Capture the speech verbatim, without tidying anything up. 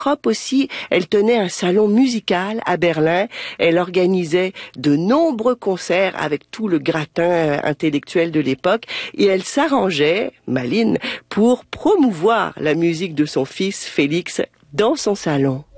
Europe aussi, elle tenait un salon musical à Berlin. Elle organisait de nombreux concerts avec tout le gratin intellectuel de l'époque et elle s'arrangeait, Malines, pour promouvoir la musique de son fils Félix dans son salon.